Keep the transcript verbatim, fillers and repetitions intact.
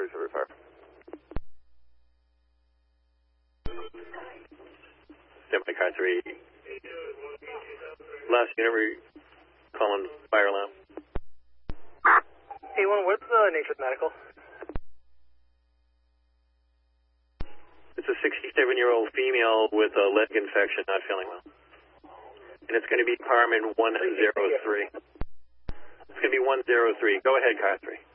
three seventy-five. Standby car three. Last unit, we're calling fire alarm. A one, what's the nature of the medical? It's a sixty-seven-year-old female with a leg infection, not feeling well. And it's going to be Carmen one zero three. It's going to be one zero three. Go ahead, car three.